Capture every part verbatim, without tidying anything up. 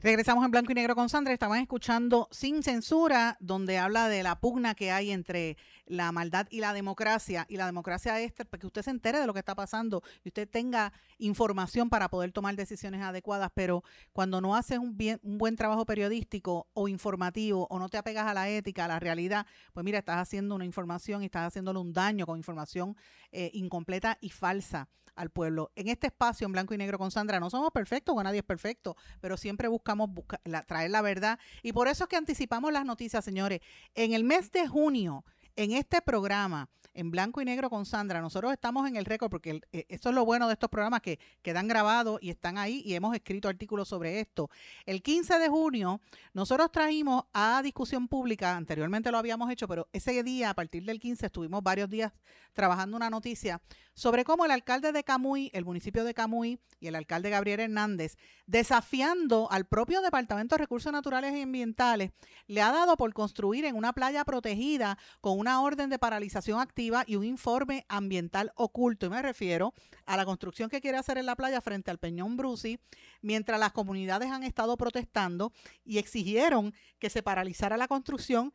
Regresamos en blanco y negro con Sandra. Estaban escuchando Sin Censura, donde habla de la pugna que hay entre la maldad y la democracia. Y la democracia es para que usted se entere de lo que está pasando y usted tenga información para poder tomar decisiones adecuadas. Pero cuando no haces un, bien, un buen trabajo periodístico o informativo o no te apegas a la ética, a la realidad, pues mira, estás haciendo una información y estás haciéndole un daño con información eh, incompleta y falsa al pueblo. En este espacio en blanco y negro con Sandra no somos perfectos, o nadie es perfecto, pero siempre buscamos buscar, la, traer la verdad. Y por eso es que anticipamos las noticias, señores. En el mes de junio, en este programa, en blanco y negro con Sandra, nosotros estamos en el récord, porque el, eh, eso es lo bueno de estos programas, que quedan grabados y están ahí, y hemos escrito artículos sobre esto. El quince de junio, nosotros trajimos a discusión pública, anteriormente lo habíamos hecho, pero ese día, a partir del quince, estuvimos varios días trabajando una noticia sobre cómo el alcalde de Camuy, el municipio de Camuy, y el alcalde Gabriel Hernández, desafiando al propio Departamento de Recursos Naturales y Ambientales, le ha dado por construir en una playa protegida con una orden de paralización activa y un informe ambiental oculto. Y me refiero a la construcción que quiere hacer en la playa frente al Peñón Brusi, mientras las comunidades han estado protestando y exigieron que se paralizara la construcción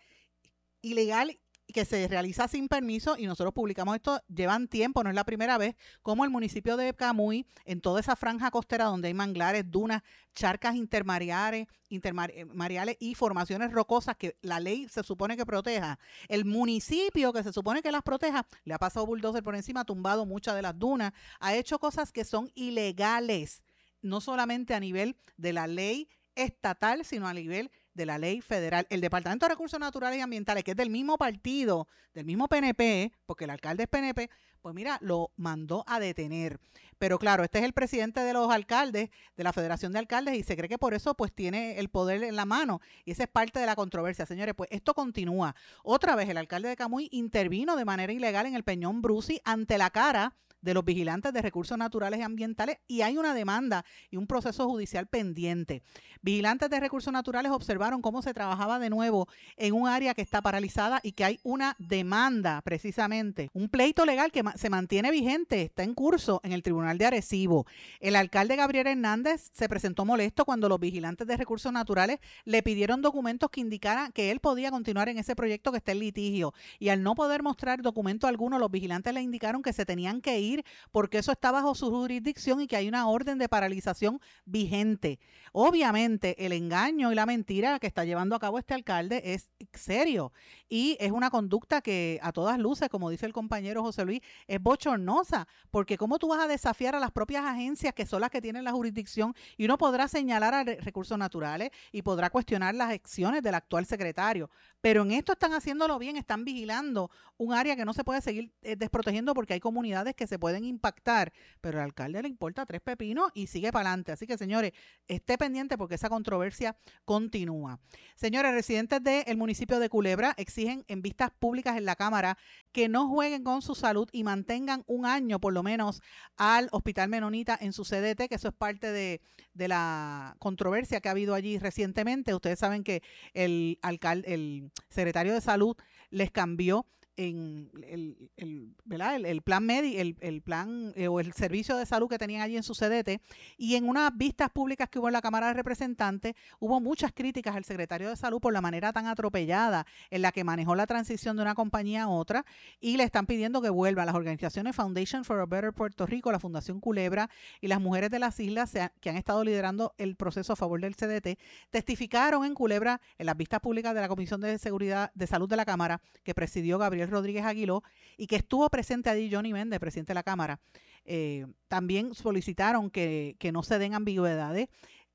ilegal que se realiza sin permiso, y nosotros publicamos esto, llevan tiempo, no es la primera vez, como el municipio de Camuy, en toda esa franja costera donde hay manglares, dunas, charcas intermareales, intermareales y formaciones rocosas que la ley se supone que proteja. El municipio que se supone que las proteja, le ha pasado bulldozer por encima, ha tumbado muchas de las dunas, ha hecho cosas que son ilegales, no solamente a nivel de la ley estatal, sino a nivel de la ley federal. El Departamento de Recursos Naturales y Ambientales, que es del mismo partido, del mismo P N P, porque el alcalde es P N P, pues mira, lo mandó a detener. Pero claro, este es el presidente de los alcaldes, de la Federación de Alcaldes, y se cree que por eso pues tiene el poder en la mano, y esa es parte de la controversia. Señores, pues esto continúa. Otra vez el alcalde de Camuy intervino de manera ilegal en el Peñón Brusi ante la cara de los vigilantes de recursos naturales y ambientales, y hay una demanda y un proceso judicial pendiente. Vigilantes de recursos naturales observaron cómo se trabajaba de nuevo en un área que está paralizada y que hay una demanda, precisamente, un pleito legal que se mantiene vigente, está en curso en el Tribunal de Arecibo. El alcalde Gabriel Hernández se presentó molesto cuando los vigilantes de recursos naturales le pidieron documentos que indicaran que él podía continuar en ese proyecto que está en litigio, y al no poder mostrar documento alguno, los vigilantes le indicaron que se tenían que ir porque eso está bajo su jurisdicción y que hay una orden de paralización vigente. Obviamente el engaño y la mentira que está llevando a cabo este alcalde es serio, y es una conducta que a todas luces, como dice el compañero José Luis, es bochornosa, porque cómo tú vas a desafiar a las propias agencias que son las que tienen la jurisdicción, y uno podrá señalar a recursos naturales y podrá cuestionar las acciones del actual secretario, pero en esto están haciéndolo bien, están vigilando un área que no se puede seguir eh, desprotegiendo, porque hay comunidades que se pueden impactar, pero al alcalde le importa tres pepinos y sigue para adelante. Así que, señores, esté pendiente porque esa controversia continúa. Señores, residentes del municipio de Culebra exigen en vistas públicas en la Cámara que no jueguen con su salud y mantengan un año por lo menos al Hospital Menonita en su C D T, que eso es parte de, de la controversia que ha habido allí recientemente. Ustedes saben que el alcalde, el secretario de Salud les cambió en el, el, ¿verdad? el, el plan médico, el, el plan eh, o el servicio de salud que tenían allí en su C D T, y en unas vistas públicas que hubo en la Cámara de Representantes hubo muchas críticas al secretario de Salud por la manera tan atropellada en la que manejó la transición de una compañía a otra, y le están pidiendo que vuelva. Las organizaciones Foundation for a Better Puerto Rico, la Fundación Culebra y las mujeres de las islas se ha, que han estado liderando el proceso a favor del C D T, testificaron en Culebra en las vistas públicas de la Comisión de Seguridad de Salud de la Cámara, que presidió Gabriel Rodríguez Aguiló, y que estuvo presente allí Johnny Méndez, presidente de la Cámara. Eh, también solicitaron que, que no se den ambigüedades,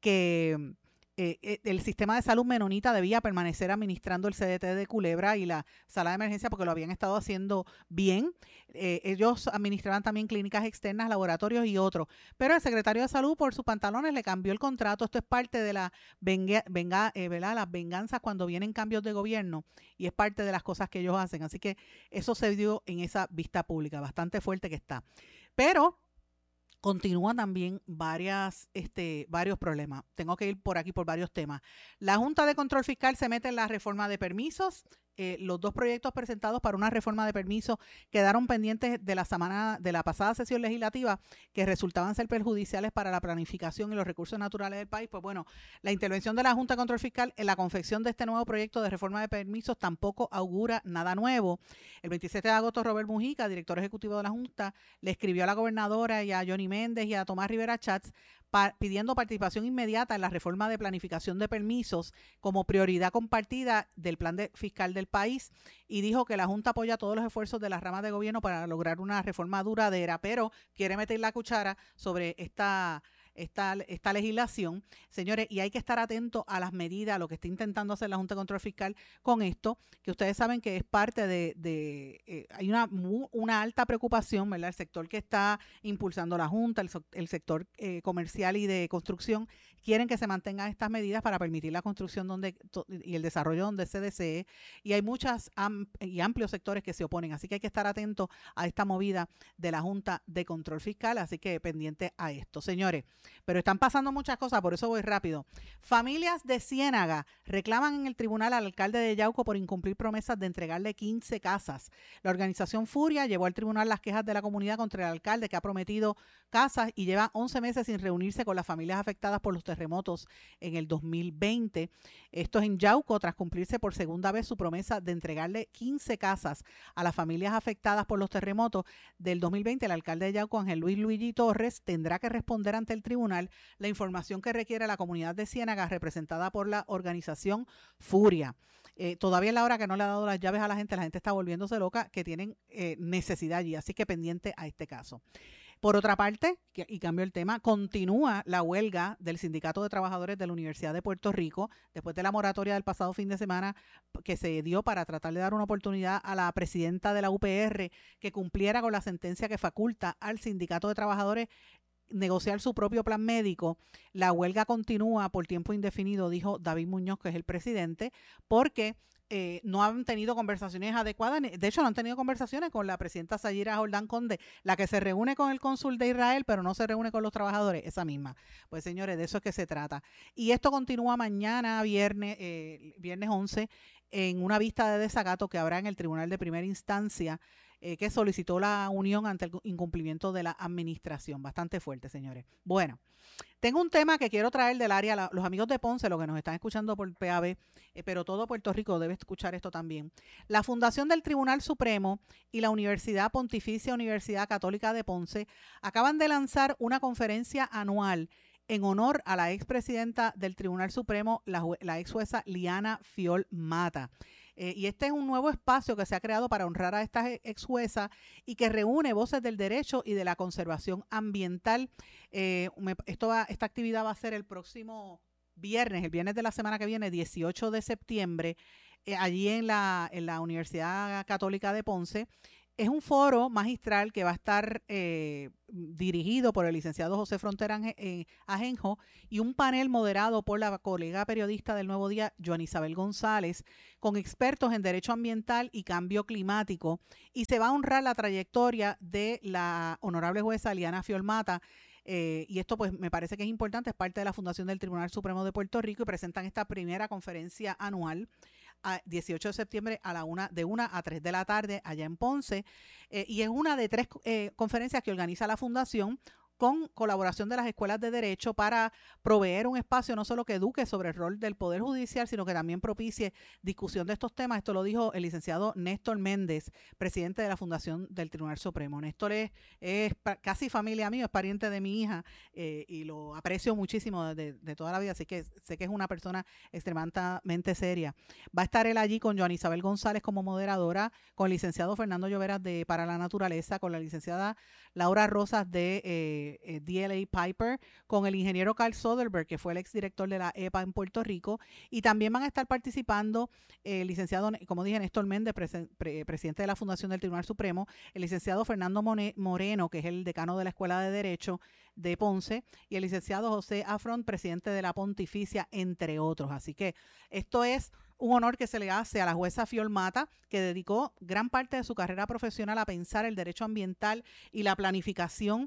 que eh, el sistema de salud menonita debía permanecer administrando el C D T de Culebra y la sala de emergencia, porque lo habían estado haciendo bien. Eh, ellos administraban también clínicas externas, laboratorios y otros, pero el secretario de Salud por sus pantalones le cambió el contrato. Esto es parte de la venga, venga, eh, ¿verdad? Las venganzas cuando vienen cambios de gobierno, y es parte de las cosas que ellos hacen. Así que eso se dio en esa vista pública, bastante fuerte que está. Pero continúan también varias, este, varios problemas. Tengo que ir por aquí por varios temas. La Junta de Control Fiscal se mete en la reforma de permisos, eh, los dos proyectos presentados para una reforma de permisos quedaron pendientes de la semana de la pasada sesión legislativa, que resultaban ser perjudiciales para la planificación y los recursos naturales del país. Pues bueno, la intervención de la Junta de Control Fiscal en la confección de este nuevo proyecto de reforma de permisos tampoco augura nada nuevo. El veintisiete de agosto, Robert Mujica, director ejecutivo de la Junta, le escribió a la gobernadora y a Johnny Méndez y a Tomás Rivera Chats pa- pidiendo participación inmediata en la reforma de planificación de permisos como prioridad compartida del plan de, fiscal del país, y dijo que la Junta apoya todos los esfuerzos de las ramas de gobierno para lograr una reforma duradera, pero quiere meter la cuchara sobre esta Esta, esta legislación, señores, y hay que estar atentos a las medidas, a lo que está intentando hacer la Junta de Control Fiscal con esto, que ustedes saben que es parte de, de eh, hay una, una alta preocupación, ¿verdad? El sector que está impulsando la Junta, el, el sector eh, comercial y de construcción, quieren que se mantengan estas medidas para permitir la construcción donde to, y el desarrollo donde se desee, y hay muchas am, y amplios sectores que se oponen, así que hay que estar atentos a esta movida de la Junta de Control Fiscal, así que pendiente a esto, señores. Pero están pasando muchas cosas, por eso voy rápido. Familias de Ciénaga reclaman en el tribunal al alcalde de Yauco por incumplir promesas de entregarle quince casas. La organización Furia llevó al tribunal las quejas de la comunidad contra el alcalde, que ha prometido casas y lleva once meses sin reunirse con las familias afectadas por los terremotos en el dos mil veinte. Esto es en Yauco, tras cumplirse por segunda vez su promesa de entregarle quince casas a las familias afectadas por los terremotos del dos mil veinte. El alcalde de Yauco, Ángel Luis Luigi Torres, tendrá que responder ante el tribunal tribunal la información que requiere la comunidad de Ciénaga, representada por la organización Furia. Eh, todavía es la hora que no le ha dado las llaves a la gente, la gente está volviéndose loca, que tienen eh, necesidad allí, así que pendiente a este caso. Por otra parte, que, y cambio el tema, continúa la huelga del Sindicato de Trabajadores de la Universidad de Puerto Rico, después de la moratoria del pasado fin de semana que se dio para tratar de dar una oportunidad a la presidenta de la U P R que cumpliera con la sentencia que faculta al Sindicato de Trabajadores negociar su propio plan médico. La huelga continúa por tiempo indefinido, dijo David Muñoz, que es el presidente, porque eh, no han tenido conversaciones adecuadas. De hecho, no han tenido conversaciones con la presidenta Sayira Jordán Conde, la que se reúne con el cónsul de Israel, pero no se reúne con los trabajadores, esa misma. Pues señores, de eso es que se trata. Y esto continúa mañana, viernes, eh, viernes once, en una vista de desacato que habrá en el Tribunal de Primera Instancia, Eh, que solicitó la unión ante el incumplimiento de la administración. Bastante fuerte, señores. Bueno, tengo un tema que quiero traer del área, la, los amigos de Ponce, los que nos están escuchando por P A B, eh, pero todo Puerto Rico debe escuchar esto también. La Fundación del Tribunal Supremo y la Universidad Pontificia Universidad Católica de Ponce acaban de lanzar una conferencia anual en honor a la expresidenta del Tribunal Supremo, la, la ex jueza Liana Fiol Mata. Eh, y este es un nuevo espacio que se ha creado para honrar a esta ex jueza y que reúne voces del derecho y de la conservación ambiental. Eh, me, esto va, esta actividad va a ser el próximo viernes, el viernes de la semana que viene, dieciocho de septiembre, eh, allí en la, en la Universidad Católica de Ponce. Es un foro magistral que va a estar eh, dirigido por el licenciado José Frontera eh, Ajenjo y un panel moderado por la colega periodista del Nuevo Día, Joan Isabel González, con expertos en derecho ambiental y cambio climático. Y se va a honrar la trayectoria de la honorable jueza Liana Fiol Mata. Eh, y esto pues me parece que es importante, es parte de la Fundación del Tribunal Supremo de Puerto Rico y presentan esta primera conferencia anual a dieciocho de septiembre a la una, de una a tres de la tarde allá en Ponce, eh, y es una de tres eh, conferencias que organiza la Fundación con colaboración de las escuelas de derecho para proveer un espacio no solo que eduque sobre el rol del Poder Judicial, sino que también propicie discusión de estos temas. Esto lo dijo el licenciado Néstor Méndez, presidente de la Fundación del Tribunal Supremo. Néstor es, es casi familia mío, es pariente de mi hija, eh, y lo aprecio muchísimo de, de toda la vida, así que sé que es una persona extremadamente seria. Va a estar él allí con Joan Isabel González como moderadora, con el licenciado Fernando Lloveras de Para la Naturaleza, con la licenciada Laura Rosas de eh, Eh, D L A Piper, con el ingeniero Carl Soderberg, que fue el exdirector de la E P A en Puerto Rico, y también van a estar participando eh, el licenciado, como dije, Néstor Méndez, pre pre presidente de la Fundación del Tribunal Supremo, el licenciado Fernando Moreno, que es el decano de la Escuela de Derecho de Ponce, y el licenciado José Afront, presidente de la Pontificia, entre otros. Así que esto es un honor que se le hace a la jueza Fiol Mata, que dedicó gran parte de su carrera profesional a pensar el derecho ambiental y la planificación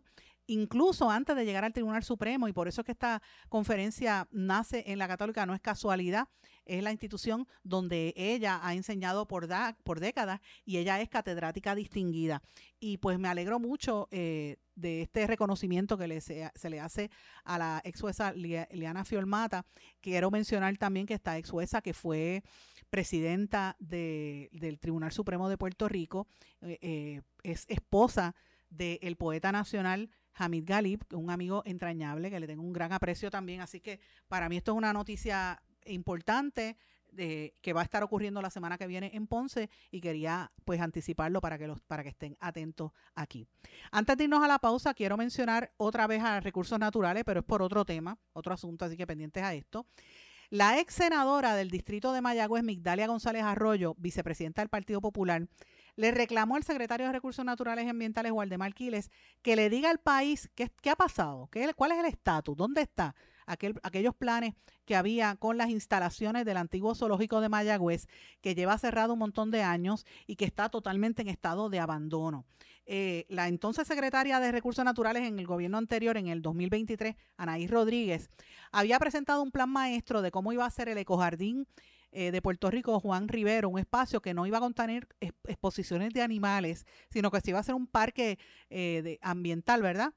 incluso antes de llegar al Tribunal Supremo, y por eso es que esta conferencia nace en la Católica, no es casualidad, es la institución donde ella ha enseñado por, da, por décadas y ella es catedrática distinguida. Y pues me alegro mucho eh, de este reconocimiento que le se, se le hace a la ex jueza Liana Fiormata. Quiero mencionar también que esta ex jueza que fue presidenta de, del Tribunal Supremo de Puerto Rico, eh, eh, es esposa del poeta nacional Hamid Galib, un amigo entrañable que le tengo un gran aprecio también. Así que para mí esto es una noticia importante de, que va a estar ocurriendo la semana que viene en Ponce, y quería pues anticiparlo para que, los, para que estén atentos aquí. Antes de irnos a la pausa, quiero mencionar otra vez a Recursos Naturales, pero es por otro tema, otro asunto, así que pendientes a esto. La ex senadora del distrito de Mayagüez, Migdalia González Arroyo, vicepresidenta del Partido Popular, le reclamó al secretario de Recursos Naturales y Ambientales, Waldemar Quiles, que le diga al país qué, qué ha pasado, qué, cuál es el estatus, dónde está aquel, aquellos planes que había con las instalaciones del antiguo zoológico de Mayagüez, que lleva cerrado un montón de años y que está totalmente en estado de abandono. Eh, la entonces secretaria de Recursos Naturales en el gobierno anterior, en el dos mil veintitrés, Anaís Rodríguez, había presentado un plan maestro de cómo iba a ser el ecojardín eh, de Puerto Rico Juan Rivero, un espacio que no iba a contener exposiciones de animales, sino que se iba a hacer un parque eh, de, ambiental, ¿verdad?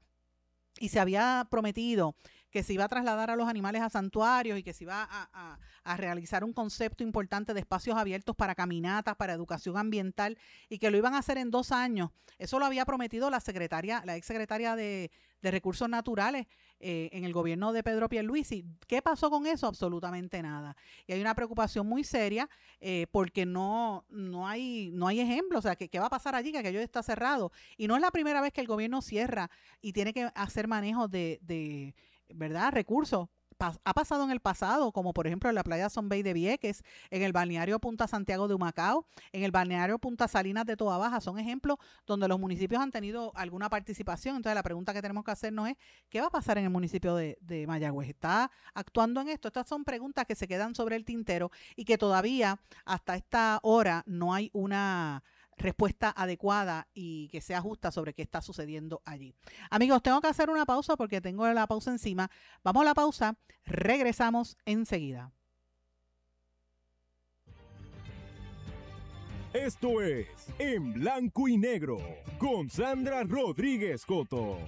Y se había prometido que se iba a trasladar a los animales a santuarios y que se iba a, a, a realizar un concepto importante de espacios abiertos para caminatas, para educación ambiental, y que lo iban a hacer en dos años. Eso lo había prometido la secretaria, la exsecretaria de, de Recursos Naturales eh, en el gobierno de Pedro Pierluisi. ¿Qué pasó con eso? Absolutamente nada. Y hay una preocupación muy seria eh, porque no, no hay, no hay ejemplos. O sea, ¿qué, qué va a pasar allí? Que aquello está cerrado. Y no es la primera vez que el gobierno cierra y tiene que hacer manejo de, de ¿verdad? recursos. Ha pasado en el pasado, como por ejemplo en la playa Son Bay de Vieques, en el balneario Punta Santiago de Humacao, en el balneario Punta Salinas de Toa Baja. Son ejemplos donde los municipios han tenido alguna participación. Entonces la pregunta que tenemos que hacernos es, ¿qué va a pasar en el municipio de, de Mayagüez? ¿Está actuando en esto? Estas son preguntas que se quedan sobre el tintero y que todavía hasta esta hora no hay una respuesta adecuada y que sea justa sobre qué está sucediendo allí. Amigos, tengo que hacer una pausa porque tengo la pausa encima. Vamos a la pausa, regresamos enseguida. Esto es En Blanco y Negro con Sandra Rodríguez Coto.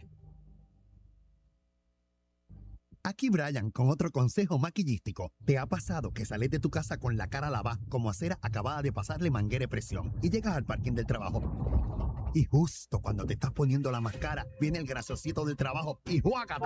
Aquí Brian con otro consejo maquillístico. ¿Te ha pasado que sales de tu casa con la cara lavada como a cera acabada de pasarle manguera de presión y llegas al parking del trabajo? Y justo cuando te estás poniendo la máscara, viene el graciosito del trabajo y ¡juácata!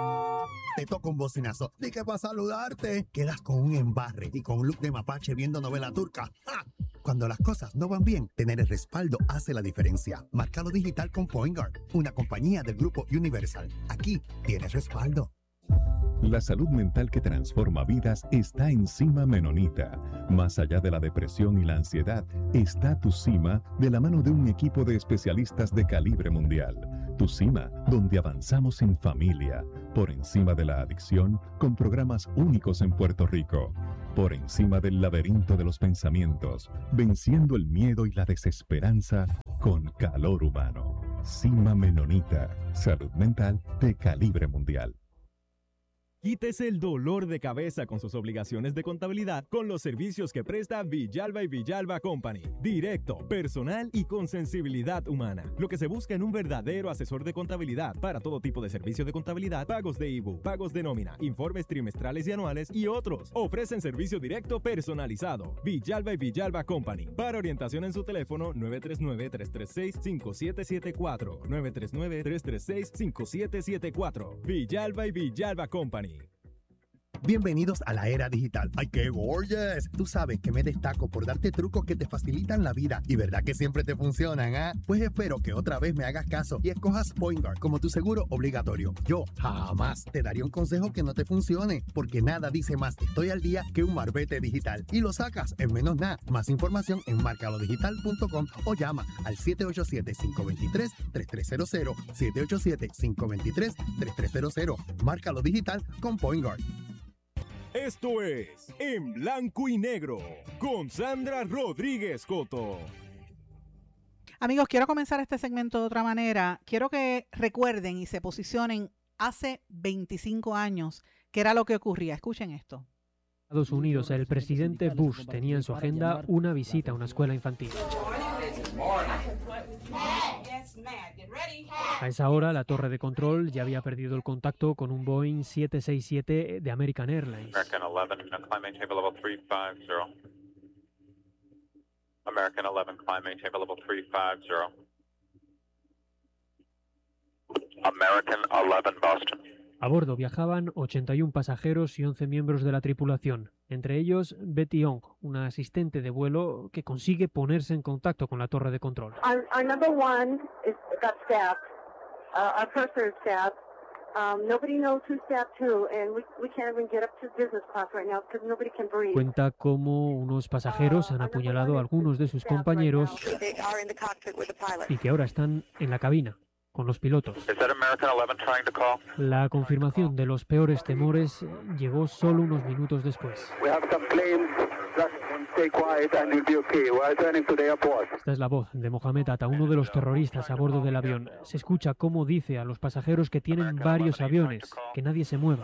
Te toca un bocinazo de que para saludarte. Quedas con un embarre y con un look de mapache viendo novela turca. ¡Ja! Cuando las cosas no van bien, tener el respaldo hace la diferencia. Márcalo digital con PointGuard, una compañía del grupo Universal. Aquí tienes respaldo. La salud mental que transforma vidas está en Cima Menonita. Más allá de la depresión y la ansiedad, está Tu Cima de la mano de un equipo de especialistas de calibre mundial. Tu Cima, donde avanzamos en familia, por encima de la adicción, con programas únicos en Puerto Rico. Por encima del laberinto de los pensamientos, venciendo el miedo y la desesperanza con calor humano. Cima Menonita, salud mental de calibre mundial. Quítese el dolor de cabeza con sus obligaciones de contabilidad con los servicios que presta Villalba y Villalba Company. Directo, personal y con sensibilidad humana. Lo que se busca en un verdadero asesor de contabilidad para todo tipo de servicios de contabilidad, pagos de I B U, pagos de nómina, informes trimestrales y anuales y otros. Ofrecen servicio directo personalizado. Villalba y Villalba Company. Para orientación en su teléfono nueve tres nueve, tres tres seis, cinco siete siete cuatro. nueve tres nueve, tres tres seis, cinco siete siete cuatro. Villalba y Villalba Company. Bienvenidos a la era digital. ¡Ay, qué gorgeous! Tú sabes que me destaco por darte trucos que te facilitan la vida y verdad que siempre te funcionan, ¿ah? ¿eh? Pues espero que otra vez me hagas caso y escojas PointGuard como tu seguro obligatorio. Yo jamás te daría un consejo que no te funcione, porque nada dice más estoy al día que un marbete digital y lo sacas en menos nada. Más información en marcalo digital punto com o llama al siete ocho siete, cinco dos tres, tres tres cero cero, siete ocho siete, cinco dos tres, tres tres cero cero. Márcalo digital con PointGuard. Esto es En Blanco y Negro con Sandra Rodríguez Coto. Amigos, quiero comenzar este segmento de otra manera. Quiero que recuerden y se posicionen hace veinticinco años, que era lo que ocurría. Escuchen esto. Estados Unidos, el presidente Bush tenía en su agenda una visita a una escuela infantil. A esa hora, la torre de control ya había perdido el contacto con un Boeing siete seis siete de American Airlines. American eleven, climb maintain level three five zero. American eleven, climb maintain level three five zero. American eleven, Boston. A bordo viajaban ochenta y uno pasajeros y once miembros de la tripulación, entre ellos Betty Ong, una asistente de vuelo que consigue ponerse en contacto con la torre de control. Our, our number one is got stabbed. Uh, our purser is stabbed. Um, nobody knows who stabbed who, and we, we can't even get up to business class right now because nobody can breathe. Cuenta cómo unos pasajeros han apuñalado a algunos de sus compañeros y que ahora están en la cabina con los pilotos. La confirmación de los peores temores llegó solo unos minutos después. Esta es la voz de Mohamed Atta, uno de los terroristas a bordo del avión. Se escucha cómo dice a los pasajeros que tienen varios aviones, que nadie se mueva.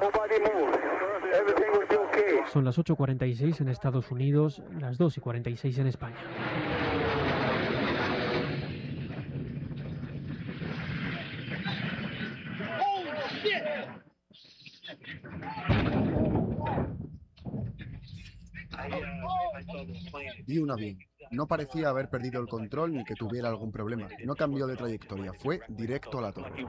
Son las ocho cuarenta y seis en Estados Unidos, las dos y cuarenta y seis en España. Vi un avión. No parecía haber perdido el control ni que tuviera algún problema. No cambió de trayectoria, fue directo a la torre.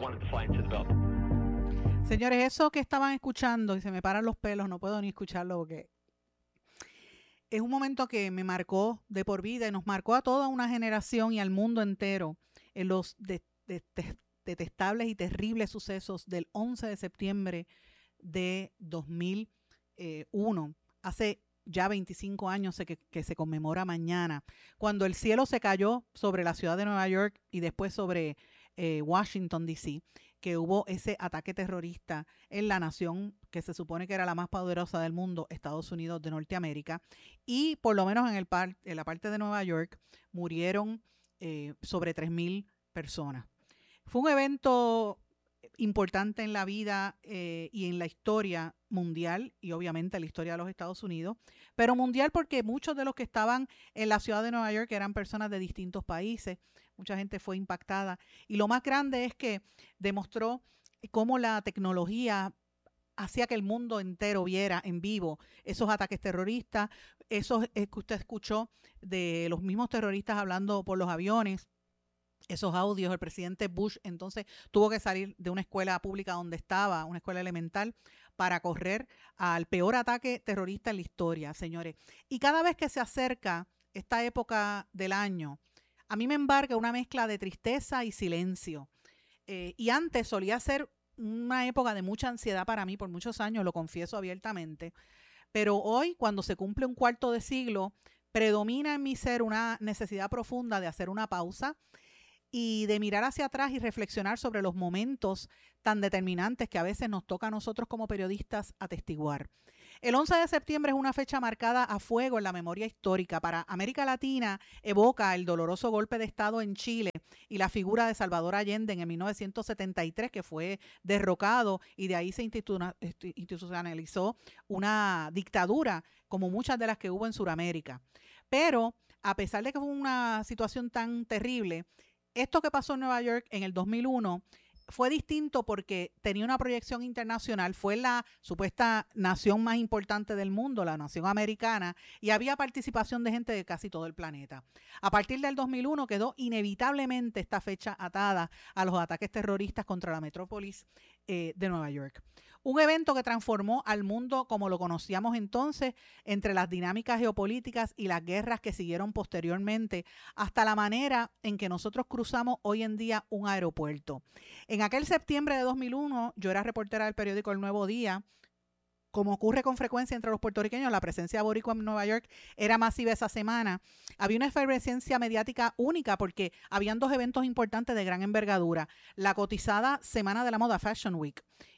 Señores, eso que estaban escuchando, y se me paran los pelos, no puedo ni escucharlo porque es un momento que me marcó de por vida y nos marcó a toda una generación y al mundo entero en los de, de, de, detestables y terribles sucesos del once de septiembre de dos mil uno. Hace ya veinticinco años que, que se conmemora mañana, cuando el cielo se cayó sobre la ciudad de Nueva York y después sobre eh, Washington, D C, que hubo ese ataque terrorista en la nación que se supone que era la más poderosa del mundo, Estados Unidos de Norteamérica, y por lo menos en, el par, en la parte de Nueva York murieron eh, sobre tres mil personas. Fue un evento importante en la vida eh, y en la historia mundial y obviamente en la historia de los Estados Unidos, pero mundial porque muchos de los que estaban en la ciudad de Nueva York eran personas de distintos países, mucha gente fue impactada y lo más grande es que demostró cómo la tecnología hacía que el mundo entero viera en vivo esos ataques terroristas, esos eh, que usted escuchó de los mismos terroristas hablando por los aviones, esos audios. El presidente Bush entonces tuvo que salir de una escuela pública donde estaba, una escuela elemental, para correr al peor ataque terrorista en la historia, señores. Y cada vez que se acerca esta época del año, a mí me embarga una mezcla de tristeza y silencio. Eh, y antes solía ser una época de mucha ansiedad para mí por muchos años, lo confieso abiertamente. Pero hoy, cuando se cumple un cuarto de siglo, predomina en mi ser una necesidad profunda de hacer una pausa y de mirar hacia atrás y reflexionar sobre los momentos tan determinantes que a veces nos toca a nosotros como periodistas atestiguar. El once de septiembre es una fecha marcada a fuego en la memoria histórica. Para América Latina evoca el doloroso golpe de Estado en Chile y la figura de Salvador Allende en mil novecientos setenta y tres, que fue derrocado y de ahí se institucionalizó una dictadura como muchas de las que hubo en Sudamérica. Pero a pesar de que fue una situación tan terrible, esto que pasó en Nueva York en el dos mil uno fue distinto porque tenía una proyección internacional, fue la supuesta nación más importante del mundo, la nación americana, y había participación de gente de casi todo el planeta. A partir del dos mil uno quedó inevitablemente esta fecha atada a los ataques terroristas contra la metrópolis eh, de Nueva York. Un evento que transformó al mundo como lo conocíamos entonces, entre las dinámicas geopolíticas y las guerras que siguieron posteriormente, hasta la manera en que nosotros cruzamos hoy en día un aeropuerto. En aquel septiembre de dos mil uno, yo era reportera del periódico El Nuevo Día. Como ocurre con frecuencia entre los puertorriqueños, la presencia boricua en Nueva York era masiva esa semana. Había una efervescencia mediática única porque habían dos eventos importantes de gran envergadura. La cotizada Semana de la Moda Fashion Week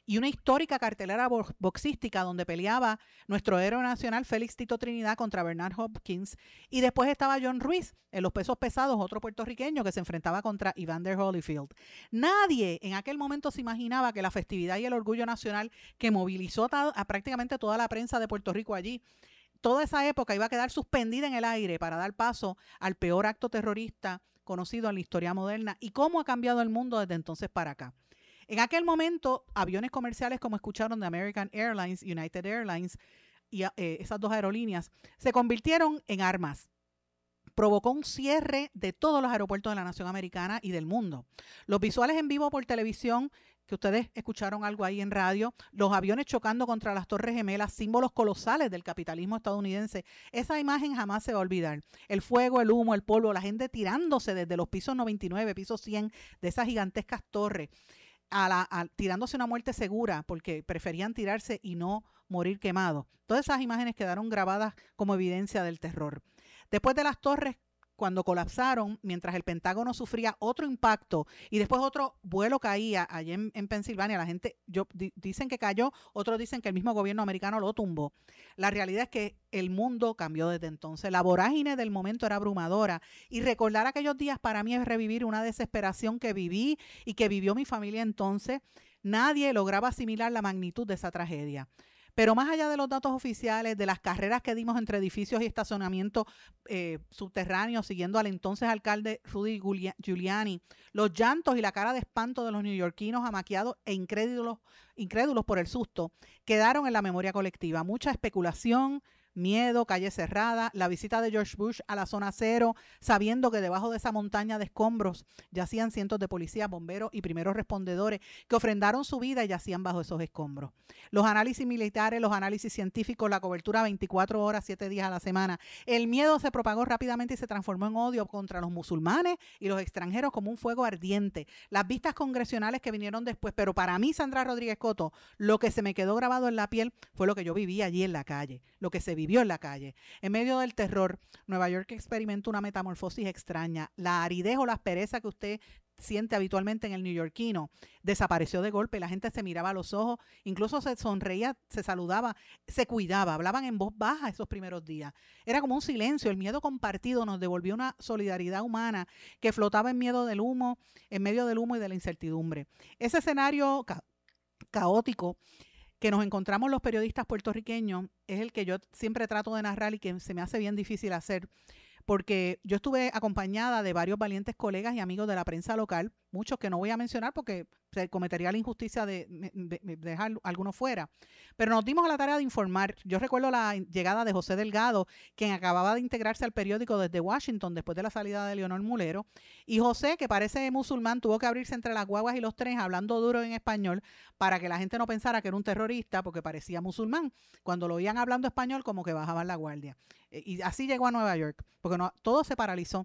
y una histórica cartelera boxística donde peleaba nuestro héroe nacional Félix Tito Trinidad contra Bernard Hopkins, y después estaba John Ruiz en los pesos pesados, otro puertorriqueño que se enfrentaba contra Evander Holyfield. Nadie en aquel momento se imaginaba que la festividad y el orgullo nacional que movilizó a, a prácticamente toda la prensa de Puerto Rico allí, toda esa época iba a quedar suspendida en el aire para dar paso al peor acto terrorista conocido en la historia moderna, y cómo ha cambiado el mundo desde entonces para acá. En aquel momento, aviones comerciales, como escucharon, de American Airlines, United Airlines y eh, esas dos aerolíneas, se convirtieron en armas. Provocó un cierre de todos los aeropuertos de la nación americana y del mundo. Los visuales en vivo por televisión, que ustedes escucharon algo ahí en radio, los aviones chocando contra las Torres Gemelas, símbolos colosales del capitalismo estadounidense, esa imagen jamás se va a olvidar. El fuego, el humo, el polvo, la gente tirándose desde los pisos noventa y nueve, pisos cien de esas gigantescas torres, A la, a, tirándose una muerte segura porque preferían tirarse y no morir quemados. Todas esas imágenes quedaron grabadas como evidencia del terror. Después de las torres, cuando colapsaron, mientras el Pentágono sufría otro impacto y después otro vuelo caía allí en, en Pensilvania, la gente yo, di, dicen que cayó, otros dicen que el mismo gobierno americano lo tumbó. La realidad es que el mundo cambió desde entonces. La vorágine del momento era abrumadora, y recordar aquellos días para mí es revivir una desesperación que viví y que vivió mi familia entonces. Nadie lograba asimilar la magnitud de esa tragedia. Pero más allá de los datos oficiales, de las carreras que dimos entre edificios y estacionamientos eh, subterráneos, siguiendo al entonces alcalde Rudy Giuliani, los llantos y la cara de espanto de los neoyorquinos amaqueados e incrédulos, incrédulos por el susto, quedaron en la memoria colectiva. Mucha especulación, miedo, calle cerrada, la visita de George Bush a la zona cero, sabiendo que debajo de esa montaña de escombros yacían cientos de policías, bomberos y primeros respondedores que ofrendaron su vida y yacían bajo esos escombros. Los análisis militares, los análisis científicos, la cobertura veinticuatro horas, siete días a la semana. El miedo se propagó rápidamente y se transformó en odio contra los musulmanes y los extranjeros como un fuego ardiente. Las vistas congresionales que vinieron después, pero para mí, Sandra Rodríguez Coto, lo que se me quedó grabado en la piel fue lo que yo viví allí en la calle, lo que se vivió en la calle. En medio del terror, Nueva York experimentó una metamorfosis extraña. La aridez o la aspereza que usted siente habitualmente en el neoyorquino desapareció de golpe. La gente se miraba a los ojos, incluso se sonreía, se saludaba, se cuidaba, hablaban en voz baja esos primeros días. Era como un silencio. El miedo compartido nos devolvió una solidaridad humana que flotaba en miedo del humo, en medio del humo y de la incertidumbre. Ese escenario ca- caótico que nos encontramos los periodistas puertorriqueños es el que yo siempre trato de narrar y que se me hace bien difícil hacer, porque yo estuve acompañada de varios valientes colegas y amigos de la prensa local, muchos que no voy a mencionar porque se cometería la injusticia de, de, de dejar algunos fuera, pero nos dimos a la tarea de informar. Yo recuerdo la llegada de José Delgado, quien acababa de integrarse al periódico desde Washington después de la salida de Leonor Mulero, y José, que parece musulmán, tuvo que abrirse entre las guaguas y los trenes hablando duro en español para que la gente no pensara que era un terrorista porque parecía musulmán. Cuando lo oían hablando español, como que bajaban la guardia. Y así llegó a Nueva York, porque no, todo se paralizó.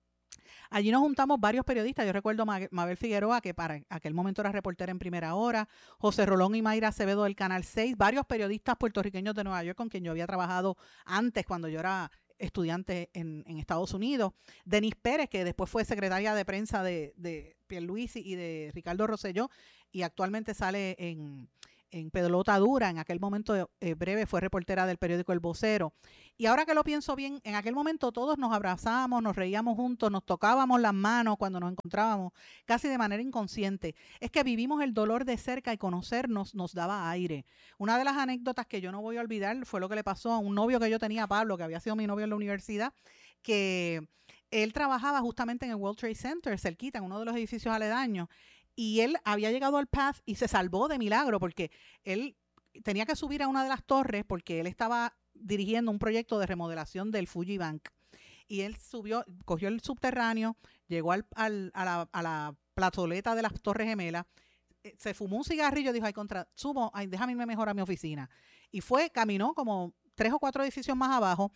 Allí nos juntamos varios periodistas. Yo recuerdo a Mabel Figueroa, que para aquel momento era reportera en Primera Hora, José Rolón y Mayra Acevedo del Canal seis, varios periodistas puertorriqueños de Nueva York con quien yo había trabajado antes cuando yo era estudiante en, en Estados Unidos, Denise Pérez, que después fue secretaria de prensa de, de Pierluisi y de Ricardo Rosselló, y actualmente sale en... en Pelota Dura, en aquel momento eh, breve fue reportera del periódico El Vocero. Y ahora que lo pienso bien, en aquel momento todos nos abrazábamos, nos reíamos juntos, nos tocábamos las manos cuando nos encontrábamos, casi de manera inconsciente. Es que vivimos el dolor de cerca y conocernos nos daba aire. Una de las anécdotas que yo no voy a olvidar fue lo que le pasó a un novio que yo tenía, Pablo, que había sido mi novio en la universidad, que él trabajaba justamente en el World Trade Center, cerquita, en uno de los edificios aledaños. Y él había llegado al Path y se salvó de milagro porque él tenía que subir a una de las torres porque él estaba dirigiendo un proyecto de remodelación del Fuji Bank. Y él subió, cogió el subterráneo, llegó al, al, a, la, a la plazoleta de las Torres Gemelas, se fumó un cigarrillo y dijo, ay, contra, subo, ay, déjame irme mejor a mi oficina. Y fue, caminó como tres o cuatro edificios más abajo,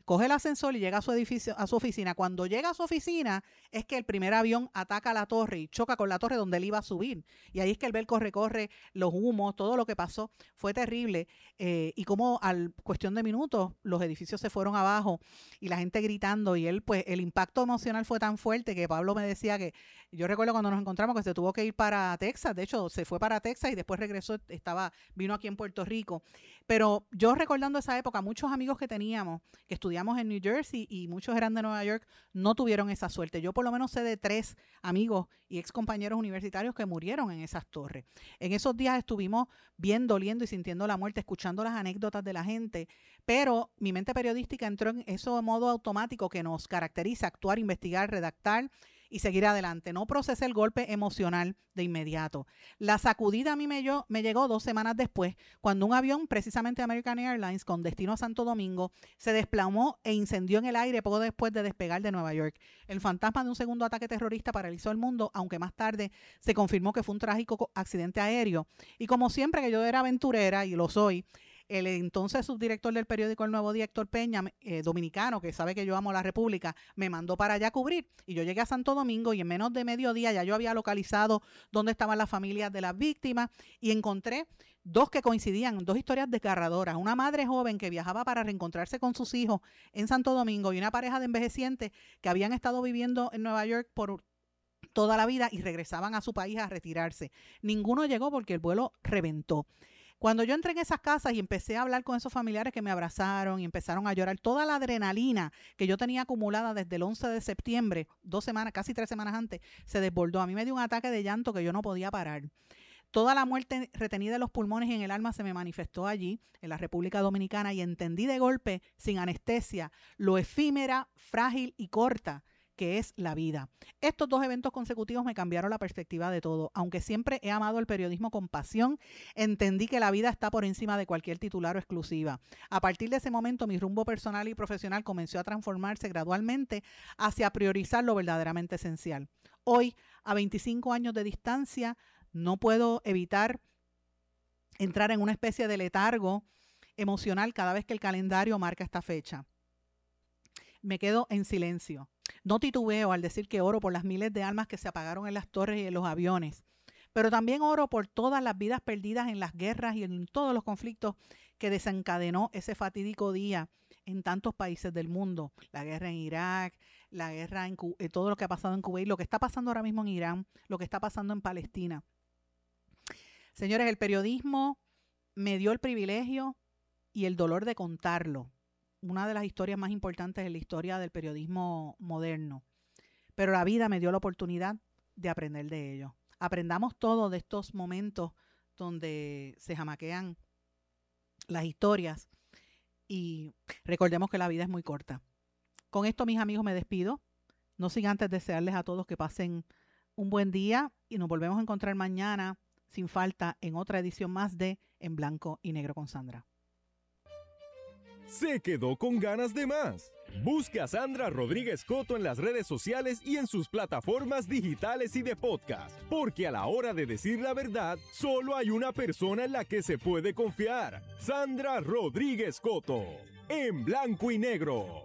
coge el ascensor y llega a su edificio, a su oficina. Cuando llega a su oficina es que el primer avión ataca la torre y choca con la torre donde él iba a subir. Y ahí es que él ve el corre-corre, los humos, todo lo que pasó fue terrible. Eh, y como al cuestión de minutos los edificios se fueron abajo y la gente gritando, y él, pues el impacto emocional fue tan fuerte que Pablo me decía que, yo recuerdo cuando nos encontramos que se tuvo que ir para Texas, de hecho se fue para Texas y después regresó, estaba, vino aquí en Puerto Rico. Pero yo recordando esa época, muchos amigos que teníamos, que estudiamos en New Jersey y muchos eran de Nueva York, no tuvieron esa suerte. Yo por lo menos sé de tres amigos y ex compañeros universitarios que murieron en esas torres. En esos días estuvimos bien doliendo y sintiendo la muerte, escuchando las anécdotas de la gente, pero mi mente periodística entró en ese modo automático que nos caracteriza: actuar, investigar, redactar y seguir adelante. No procesé el golpe emocional de inmediato. La sacudida a mí me, yo, me llegó dos semanas después, cuando un avión, precisamente American Airlines, con destino a Santo Domingo, se desplomó e incendió en el aire poco después de despegar de Nueva York. El fantasma de un segundo ataque terrorista paralizó el mundo, aunque más tarde se confirmó que fue un trágico accidente aéreo. Y como siempre que yo era aventurera, y lo soy, el entonces subdirector del periódico El Nuevo Día, Héctor Peña, eh, dominicano, que sabe que yo amo la República, me mandó para allá a cubrir. Y yo llegué a Santo Domingo y en menos de mediodía ya yo había localizado dónde estaban las familias de las víctimas y encontré dos que coincidían, dos historias desgarradoras. Una madre joven que viajaba para reencontrarse con sus hijos en Santo Domingo y una pareja de envejecientes que habían estado viviendo en Nueva York por toda la vida y regresaban a su país a retirarse. Ninguno llegó porque el vuelo reventó. Cuando yo entré en esas casas y empecé a hablar con esos familiares que me abrazaron y empezaron a llorar, toda la adrenalina que yo tenía acumulada desde el once de septiembre, dos semanas, casi tres semanas antes, se desbordó. A mí me dio un ataque de llanto que yo no podía parar. Toda la muerte retenida en los pulmones y en el alma se me manifestó allí, en la República Dominicana, y entendí de golpe, sin anestesia, lo efímera, frágil y corta que es la vida. Estos dos eventos consecutivos me cambiaron la perspectiva de todo. Aunque siempre he amado el periodismo con pasión, entendí que la vida está por encima de cualquier titular o exclusiva. A partir de ese momento, mi rumbo personal y profesional comenzó a transformarse gradualmente hacia priorizar lo verdaderamente esencial. Hoy, a veinticinco años de distancia, no puedo evitar entrar en una especie de letargo emocional cada vez que el calendario marca esta fecha. Me quedo en silencio. No titubeo al decir que oro por las miles de almas que se apagaron en las torres y en los aviones, pero también oro por todas las vidas perdidas en las guerras y en todos los conflictos que desencadenó ese fatídico día en tantos países del mundo. La guerra en Irak, la guerra en Cuba, todo lo que ha pasado en Kuwait, lo que está pasando ahora mismo en Irán, lo que está pasando en Palestina. Señores, el periodismo me dio el privilegio y el dolor de contarlo. Una de las historias más importantes en la historia del periodismo moderno. Pero la vida me dio la oportunidad de aprender de ello. Aprendamos todo de estos momentos donde se jamaquean las historias y recordemos que la vida es muy corta. Con esto, mis amigos, me despido. No sin antes desearles a todos que pasen un buen día y nos volvemos a encontrar mañana sin falta en otra edición más de En Blanco y Negro con Sandra. Se quedó con ganas de más. Busque a Sandra Rodríguez Coto en las redes sociales y en sus plataformas digitales y de podcast, porque a la hora de decir la verdad, solo hay una persona en la que se puede confiar: Sandra Rodríguez Coto, en Blanco y Negro.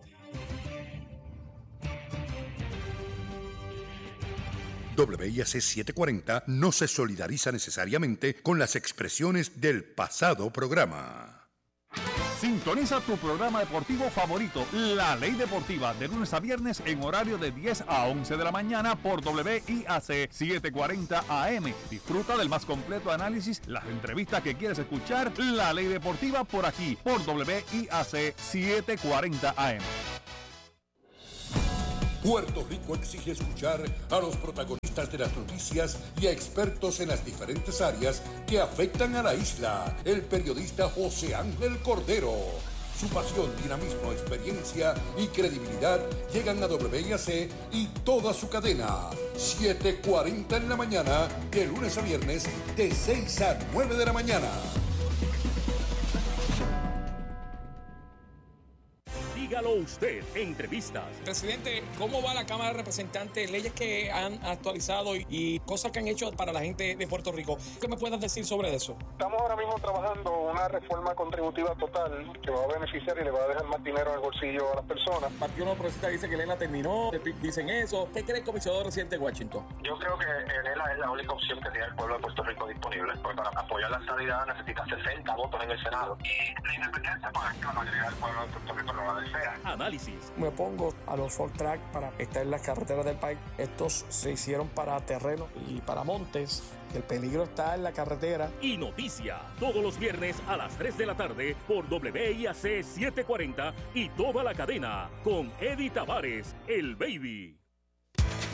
W I A C setecientos cuarenta no se solidariza necesariamente con las expresiones del pasado programa. Sintoniza tu programa deportivo favorito, La Ley Deportiva, de lunes a viernes en horario de diez a once de la mañana por W I A C setecientos cuarenta A M. Disfruta del más completo análisis, las entrevistas que quieres escuchar. La Ley Deportiva por aquí, por W I A C setecientos cuarenta A M. Puerto Rico exige escuchar a los protagonistas de las noticias y a expertos en las diferentes áreas que afectan a la isla. El periodista José Ángel Cordero. Su pasión, dinamismo, experiencia y credibilidad llegan a W I A C y toda su cadena. siete cuarenta en la mañana, de lunes a viernes, de seis a nueve de la mañana. Dígalo usted, entrevistas. Presidente, ¿cómo va la Cámara de Representantes? Leyes que han actualizado y, y cosas que han hecho para la gente de Puerto Rico. ¿Qué me puedes decir sobre eso? Estamos ahora mismo trabajando una reforma contributiva total que va a beneficiar y le va a dejar más dinero en el bolsillo a las personas. El Partido Nuevo Progresista dice que Elena terminó, dicen eso. ¿Qué cree el comisionado residente de Washington? Yo creo que Elena es la única opción que tiene el pueblo de Puerto Rico disponible, porque para apoyar la estadidad necesita sesenta votos en el Senado. Y la independencia, pues la mayoría del pueblo de Puerto Rico no la desea. Análisis. Me pongo a los Ford Track para estar en las carreteras del país. Estos se hicieron para terreno y para montes. El peligro está en la carretera. Y noticia, todos los viernes a las tres de la tarde por W I A C setecientos cuarenta y toda la cadena con Eddie Tavares, el Baby.